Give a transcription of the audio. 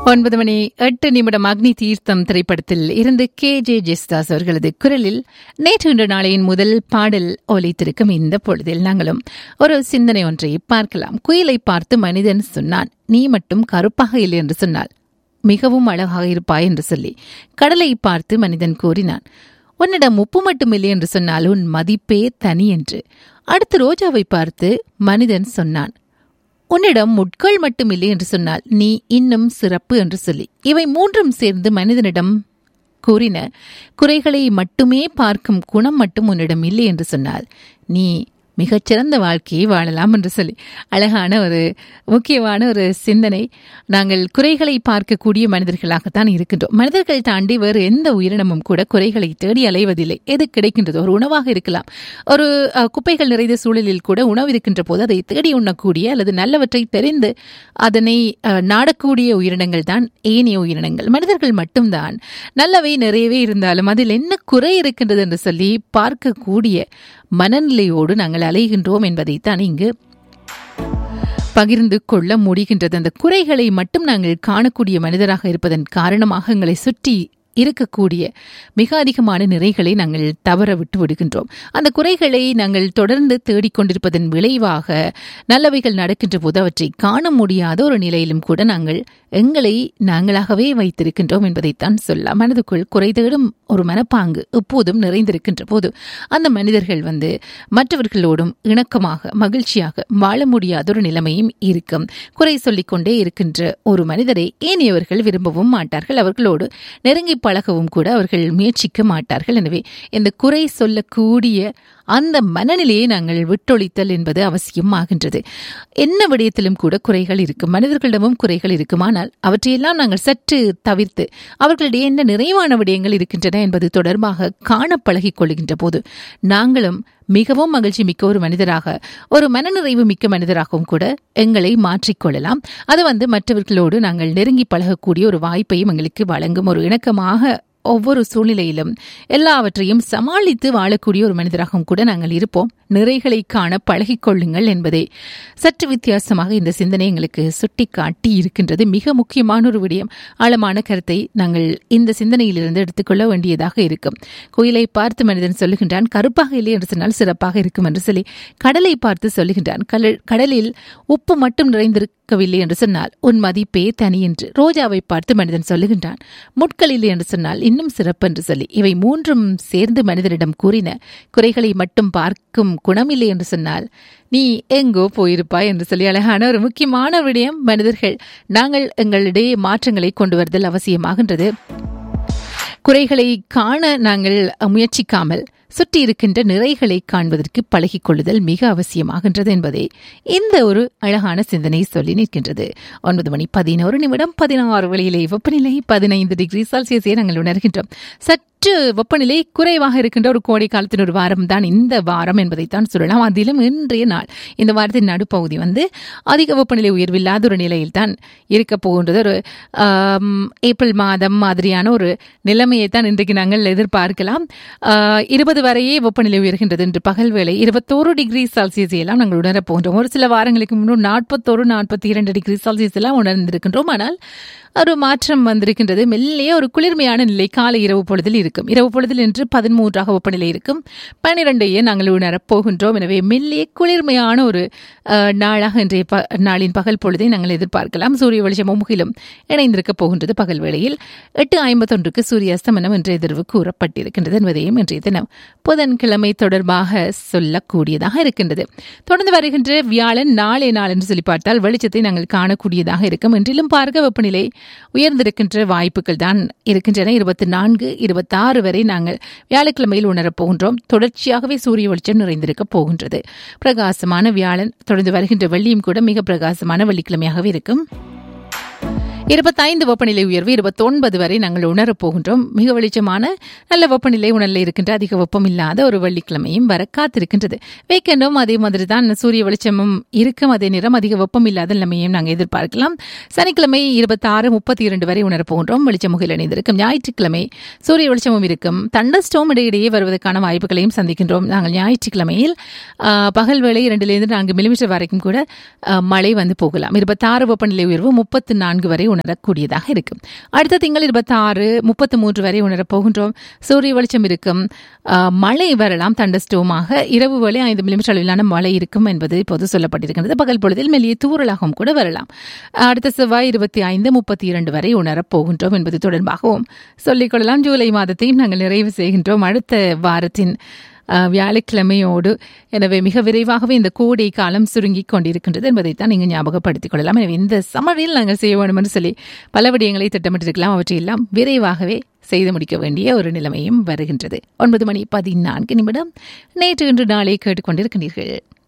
9:08 அக்னி தீர்த்தம் திரைப்படத்தில் இருந்து KJ ஜெஸ்தாஸ் அவர்களது குரலில் நேற்று இன்று நாளையின் முதல் பாடல் ஒலித்திருக்கும் இந்த பொழுதில் நாங்களும் ஒரு சிந்தனை ஒன்றை பார்க்கலாம். குயிலை பார்த்து மனிதன் சொன்னான், நீ மட்டும் கருப்பாக இல்லை என்று சொன்னால் மிகவும் அழகாக இருப்பாய் என்று சொல்லி. கடலை பார்த்து மனிதன் கூறினான், உன்னிடம் உப்பு மட்டும் இல்லை என்று சொன்னால் உன் மதிப்பே தனி என்று. அடுத்து ரோஜாவை பார்த்து மனிதன் சொன்னான், உன்னிடம் முட்கள் மட்டும் இல்லை என்று சொன்னால் நீ இன்னும் சிறப்பு என்று சொல்லி. இவை மூன்றும் சேர்ந்து மனிதனிடம் கூறின, குறைகளை மட்டுமே பார்க்கும் குணம் மட்டும் உன்னிடம் இல்லை என்று சொன்னால் நீ மிகச்சிறந்த வாழ்க்கையை வாழலாம் என்று சொல்லி. அழகான ஒரு முக்கியமான ஒரு சிந்தனை. நாங்கள் குறைகளை பார்க்கக்கூடிய மனிதர்களாகத்தான் இருக்கின்றோம். மனிதர்கள் தாண்டி வேறு எந்த உயிரினமும் கூட குறைகளை தேடி அலைவதில்லை. எது கிடைக்கின்றது, ஒரு உணவாக இருக்கலாம், ஒரு குப்பைகள் நிறைந்த சூழலில் கூட உணவு இருக்கின்ற போது அதை தேடி உண்ணக்கூடிய அல்லது நல்லவற்றை தெரிந்து அதனை நாடக்கூடிய உயிரினங்கள் தான் ஏனைய உயிரினங்கள். மனிதர்கள் மட்டும்தான் நல்லவை நிறையவே இருந்தாலும் அதில் என்ன குறை இருக்கின்றது என்று சொல்லி பார்க்கக்கூடிய மனநிலையோடு நாங்கள் அலைகின்றோம் என்பதைத்தான் இங்கு பகிர்ந்து கொள்ள முடிகின்றது. அந்த குறைகளை மட்டும் நாங்கள் காணக்கூடிய மனிதராக இருப்பதன் காரணமாக எங்களை சுற்றி இருக்கக்கூடிய மிக அதிகமான நிறைகளை நாங்கள் தவற விட்டு விடுகின்றோம். அந்த குறைகளை நாங்கள் தொடர்ந்து தேடிக்கொண்டிருப்பதன் விளைவாக நல்லவைகள் நடக்கின்ற போது அவற்றை காண முடியாத ஒரு நிலையிலும் கூட நாங்கள் எங்களை நாங்களாகவே வைத்திருக்கின்றோம் என்பதைத்தான் சொல்லலாம். மனதுக்குள் குறை தேடும் ஒரு மனப்பாங்கு எப்போதும் நிறைந்திருக்கின்ற போது அந்த மனிதர்கள் மற்றவர்களோடும் இணக்கமாக மகிழ்ச்சியாக வாழ முடியாத ஒரு நிலைமையும் இருக்கும். குறை சொல்லிக்கொண்டே இருக்கின்ற ஒரு மனிதரை ஏனையவர்கள் விரும்பவும் மாட்டார்கள், அவர்களோடு நெருங்கி பழகவும் கூட அவர்கள் முயற்சிக்க மாட்டார்கள். எனவே இந்த குறை சொல்லக்கூடிய அந்த மனநிலையை நாங்கள் விட்டொழித்தல் என்பது அவசியமாகின்றது. என்ன விடயத்திலும் கூட குறைகள் இருக்கும், மனிதர்களிடமும் குறைகள் இருக்கும். ஆனால் அவற்றையெல்லாம் நாங்கள் சற்று தவிர்த்து அவர்களிடையே என்ன நிறைவான விடயங்கள் இருக்கின்றன என்பது தொடர்பாக காண பழகிக் கொள்கின்ற போது நாங்களும் மிகவும் மகிழ்ச்சி மிக்க ஒரு மனிதராக, ஒரு மனநிறைவு மிக்க மனிதராகவும் கூட எங்களை மாற்றிக்கொள்ளலாம். அது மற்றவர்களோடு நாங்கள் நெருங்கி பழகக்கூடிய ஒரு வாய்ப்பையும் எங்களுக்கு வழங்கும். ஒரு இணக்கமாக ஒவ்வொரு சூழ்நிலையிலும் எல்லாவற்றையும் சமாளித்து வாழக்கூடிய ஒரு மனிதராகவும் கூட நாங்கள் இருப்போம். நிறைகளை காண பழகிக் கொள்ளுங்கள் என்பதை சற்று வித்தியாசமாக இந்த சிந்தனை எங்களுக்கு சுட்டி காட்டி இருக்கின்றது. மிக முக்கியமான ஒரு விடயம், ஆழமான கருத்தை நாங்கள் இந்த சிந்தனையிலிருந்து எடுத்துக்கொள்ள வேண்டியதாக இருக்கும். குயிலை பார்த்து மனிதன் சொல்லுகின்றான், கருப்பாக இல்லை என்று சொன்னால் சிறப்பாக இருக்கும் என்று சொல்லி. கடலை பார்த்து சொல்லுகின்றான், கடலில் உப்பு மட்டும் நிறைந்திருக்கவில்லை என்று சொன்னால் உன் மதிப்பே தனி என்று. ரோஜாவை பார்த்து மனிதன் சொல்லுகின்றான், முட்கள் இல்லை என்று சொன்னால் இன்னும் சிறப்பு என்று சொல்லி. இவை மூன்றும் சேர்ந்து மனிதனிடம் கூறின, குறைகளை மட்டும் பார்க்கும் குணமில்லை என்று சொன்னால் நீ எங்கோ போயிருப்பாய் என்று சொல்லி. அழகான ஒரு முக்கியமான விடயம். மனிதர்கள் நாங்கள் எங்களிடையே மாற்றங்களை கொண்டு வருதல் அவசியமாகின்றது. குறைகளை காண நாங்கள் முயற்சிக்காமல் சுற்றி இருக்கின்ற நிறைகளை காண்பதற்கு பழகிக் கொள்ளுதல் மிக அவசியமாகின்றது என்பதை இந்த ஒரு அழகான சிந்தனை சொல்லி நிற்கின்றது. 9:11 16 வெளியிலே வெப்பநிலை 15 டிகிரி செல்சியஸை நாங்கள் உணர்கின்றோம். சற்று வெப்பநிலை குறைவாக இருக்கின்ற ஒரு கோடை காலத்தின் ஒரு வாரம் தான் இந்த வாரம் என்பதைத்தான் சொல்லலாம். அதிலும் இன்றைய நாள் இந்த வாரத்தின் நடுப்பகுதி அதிக வெப்பநிலை உயர்வில்லாத ஒரு நிலையில் தான் இருக்க போகின்றது. ஒரு ஏப்ரல் மாதம் மாதிரியான ஒரு நிலைமையை தான் இன்றைக்கு நாங்கள் எதிர்பார்க்கலாம். 20 வரையே வெப்பநிலை உயர்கின்றது. இன்று பகல் வேளை 21 டிகிரி செல்சியஸ் எல்லாம் நாங்கள் உணரப் போகின்றோம். ஒரு சில வாரங்களுக்கு முன்பு 41 42 டிகிரி செல்சியஸ் எல்லாம் உணர்ந்திருக்கின்றோம். ஆனால் ஒரு மாற்றம் வந்திருக்கின்றது. மெல்லிய ஒரு குளிர்மையான நிலை காலை இரவு பொழுதில் இருக்கும். இரவு பொழுதில் இன்று 13 வெப்பநிலை இருக்கும். 12 நாங்கள் உணரப் போகின்றோம். எனவே மெல்லிய குளிர்மையான ஒரு நாளாக இன்றைய நாளின் பகல் பொழுதை நாங்கள் எதிர்பார்க்கலாம். சூரிய வெளிச்சமும் முகிலும் இணைந்திருக்க போகின்றது. பகல் வேளையில் 8:51 சூரிய அஸ்தமனம் இன்றைய எதிர்வு கூறப்பட்டிருக்கின்றது என்பதையும் இன்றைய தினம் புதன்கிழமை தொடர்பாக சொல்லக்கூடியதாக இருக்கின்றது. தொடர்ந்து வருகின்ற வியாழன் நாளை நாள் என்று சொல்லி பார்த்தால் வெளிச்சத்தை நாங்கள் காணக்கூடியதாக இருக்கும். இன்றிலும் பார்க்க வெப்பநிலை உயர்ந்திருக்கின்ற வாய்ப்புகள் தான் இருக்கின்றன. 24 26 வரை நாங்கள் வியாழக்கிழமையில் உணரப் போகின்றோம். தொடர்ச்சியாகவே சூரிய வெளிச்சம் நிறைந்திருக்க போகின்றது. பிரகாசமான வியாழன், தொடர்ந்து வருகின்ற வெள்ளியும் கூட மிக பிரகாசமான வெள்ளிக்கிழமையாகவே இருக்கும். 25 வெப்பநிலை உயர்வு 29 வரை நாங்கள் உணரப் போகின்றோம். மிக வெளிச்சமான நல்ல வெப்பநிலை உணர்ல இருக்கின்ற அதிக வெப்பம் இல்லாத ஒரு வெள்ளிக்கிழமையும் வர காத்திருக்கின்றது. வீக்கெண்டும் அதே மாதிரி தான் சூரிய வெளிச்சமும் இருக்கும். அதே நேரம் அதிக வெப்பம் இல்லாத நிலைமையும் நாங்கள் எதிர்பார்க்கலாம். சனிக்கிழமை 26 32 வரை உணரப் போகின்றோம். வெளிச்சமுகில் இணைந்திருக்கும். ஞாயிற்றுக்கிழமை சூரிய வெளிச்சமும் இருக்கும். தண்டர்ஸ்டோம் இடையிடையே வருவதற்கான வாய்ப்புகளையும் சந்திக்கின்றோம். நாங்கள் ஞாயிற்றுக்கிழமையில் பகல் வேளை 2 to 4 மில்லிமீட்டர் வரைக்கும் கூட மழை போகலாம். 26 வெப்பநிலை உயர்வு 34 வரை உணரக்கூடியதாக இருக்கும். அடுத்த திங்கள் 26, 33 வரை உணரப் போகின்றோம். சூரிய வெளிச்சம் இருக்கும். மழை வரலாம், தண்டஸ்டோமாக. இரவு வேளை 5 மில்லிமீட்டர் அளவிலான மழை இருக்கும் என்பது இப்போது சொல்லப்பட்டிருக்கிறது. பகல் பொழுதில் மெல்லிய தூறலாகவும் கூட வரலாம். அடுத்த செவ்வாய் 25, 32 வரை உணரப் போகின்றோம் என்பது தொடர்பாகவும் சொல்லிக்கொள்ளலாம். ஜூலை மாதத்தையும் நாங்கள் நிறைவு செய்கின்றோம் அடுத்த வாரத்தின் வியாழக்கிழமையோடு. எனவே மிக விரைவாகவே இந்த கோடை காலம் சுருங்கிக் கொண்டிருக்கின்றது என்பதைத்தான் நீங்கள் ஞாபகப்படுத்திக் கொள்ளலாம். எனவே இந்த சம்மரில் நாங்கள் செய்ய வேண்டும் என்று சொல்லி பல விடயங்களை திட்டமிட்டிருக்கலாம். அவற்றையெல்லாம் விரைவாகவே செய்து முடிக்க வேண்டிய ஒரு நிலைமையும் வருகின்றது. 9:14 நேற்று இன்று நாளை கேட்டுக்கொண்டிருக்கின்றீர்கள்.